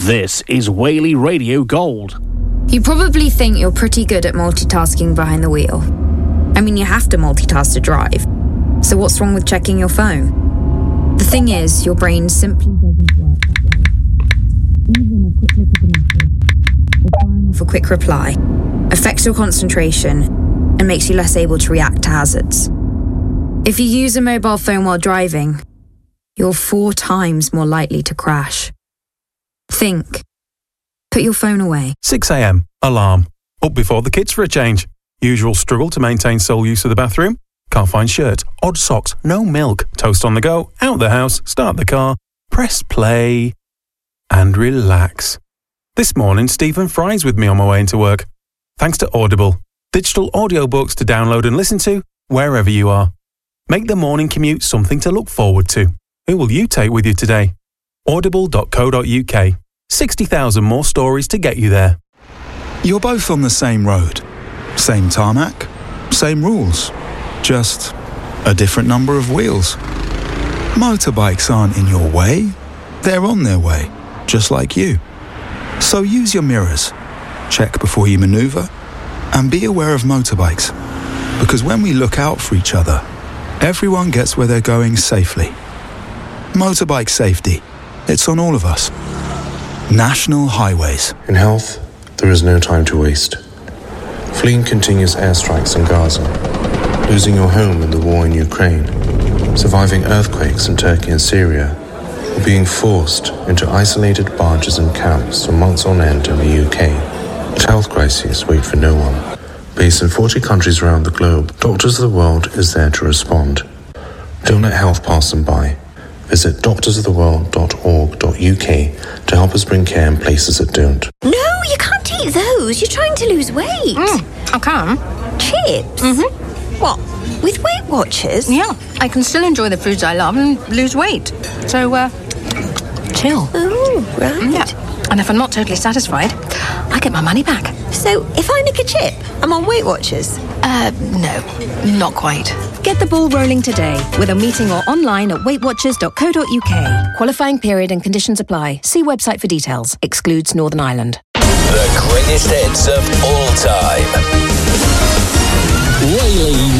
This is Whaley Radio Gold. You probably think you're pretty good at multitasking behind the wheel. I mean, you have to multitask to drive. So what's wrong with checking your phone? The thing is, your brain simply doesn't work that way. Even a quick look at the message, or firing off a quick reply, affects your concentration and makes you less able to react to hazards. If you use a mobile phone while driving, you're 4 times more likely to crash. Think. Put your phone away. 6 a.m. Alarm. Up before the kids for a change. Usual struggle to maintain sole use of the bathroom. Can't find shirt. Odd socks. No milk. Toast on the go. Out the house. Start the car. Press play. And relax. This morning, Stephen Fry's with me on my way into work. Thanks to Audible. Digital audiobooks to download and listen to wherever you are. Make the morning commute something to look forward to. Who will you take with you today? Audible.co.uk. 60,000 more stories to get you there. You're both on the same road. Same tarmac. Same rules. Just a different number of wheels. Motorbikes aren't in your way. They're on their way, just like you. So use your mirrors. Check before you maneuver. And be aware of motorbikes. Because when we look out for each other, everyone gets where they're going safely. Motorbike safety. It's on all of us. National Highways. In health, there is no time to waste. Fleeing continuous airstrikes in Gaza, losing your home in the war in Ukraine, surviving earthquakes in Turkey and Syria, or being forced into isolated barges and camps for months on end in the UK. But health crises wait for no one. Based in 40 countries around the globe, Doctors of the World is there to respond. Don't let health pass them by. Visit doctorsoftheworld.org.uk to help us bring care in places that don't. No, you can't eat those. You're trying to lose weight. I can. Chips? Mm-hmm. What? With Weight Watchers? Yeah, I can still enjoy the foods I love and lose weight. So, chill. Oh, right. Yeah. And if I'm not totally satisfied, I get my money back. So, if I nick a chip, I'm on Weight Watchers? No, not quite. Get the ball rolling today with a meeting or online at weightwatchers.co.uk. Qualifying period and conditions apply. See website for details. Excludes Northern Ireland. The greatest hits of all time. Whaley